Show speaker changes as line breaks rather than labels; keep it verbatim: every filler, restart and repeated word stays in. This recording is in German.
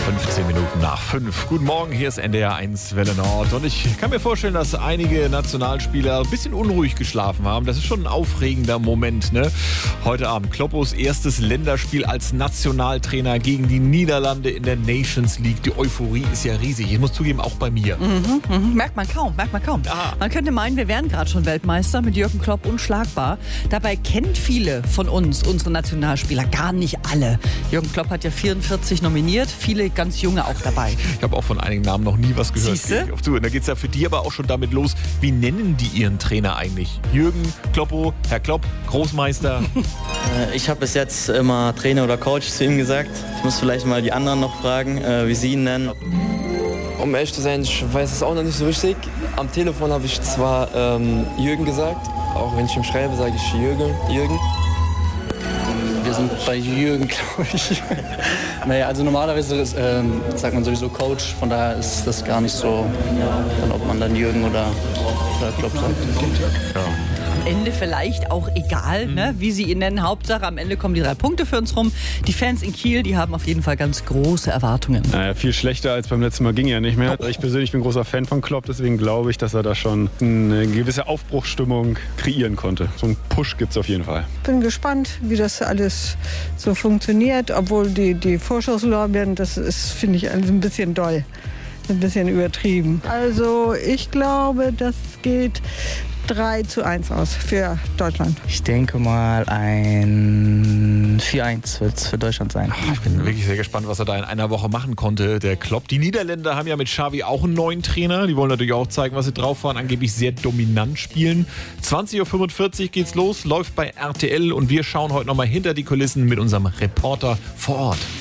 fünfzehn Minuten nach fünf. Guten Morgen, hier ist N D R eins Welle Nord. Und ich kann mir vorstellen, dass einige Nationalspieler ein bisschen unruhig geschlafen haben. Das ist schon ein aufregender Moment, ne? Heute Abend Kloppos erstes Länderspiel als Nationaltrainer gegen die Niederlande in der Nations League. Die Euphorie ist ja riesig. Ich muss zugeben, auch bei mir.
Mhm, mhm. Merkt man kaum, merkt man kaum.
Aha.
Man könnte meinen, wir wären gerade schon Weltmeister mit Jürgen Klopp unschlagbar. Dabei kennt viele von uns unsere Nationalspieler, gar nicht alle. Jürgen Klopp hat ja vierundvierzig nominiert, viele ganz junge auch dabei.
Ich habe auch von einigen Namen noch nie was gehört.
Siehste?
Und da geht es ja für die aber auch schon damit los. Wie nennen die ihren Trainer eigentlich? Jürgen, Kloppo, Herr Klopp, Großmeister?
Ich habe bis jetzt immer Trainer oder Coach zu ihm gesagt. Ich muss vielleicht mal die anderen noch fragen, wie sie ihn nennen.
Um ehrlich zu sein, ich weiß es auch noch nicht so richtig. Am Telefon habe ich zwar ähm, Jürgen gesagt, auch wenn ich ihm schreibe, sage ich Jürgen. Jürgen.
Wir sind bei Jürgen, glaube ich. Naja, also normalerweise ist, ähm, sagt man sowieso Coach, von daher ist das gar nicht so, dann, ob man dann Jürgen oder, oder Klopp sagt.
Ja.
Am Ende vielleicht auch egal, mhm. ne, wie sie ihn nennen. Hauptsache, am Ende kommen die drei Punkte für uns rum. Die Fans in Kiel, die haben auf jeden Fall ganz große Erwartungen.
Naja, viel schlechter als beim letzten Mal ging ja nicht mehr. Ich persönlich bin großer Fan von Klopp, deswegen glaube ich, dass er da schon eine gewisse Aufbruchsstimmung kreieren konnte. So einen Push gibt es auf jeden Fall.
Bin gespannt, wie das alles so funktioniert, obwohl die, die Vorschusslorbeeren, das ist, finde ich, also ein bisschen doll, ein bisschen übertrieben. Also ich glaube, das geht drei zu eins aus für Deutschland.
Ich denke mal, ein vier eins wird es für Deutschland sein.
Ich bin wirklich sehr gespannt, was er da in einer Woche machen konnte, der Klopp. Die Niederländer haben ja mit Xavi auch einen neuen Trainer. Die wollen natürlich auch zeigen, was sie drauf waren. Angeblich sehr dominant spielen. zwanzig Uhr fünfundvierzig geht's los, läuft bei R T L. Und wir schauen heute nochmal hinter die Kulissen mit unserem Reporter vor Ort.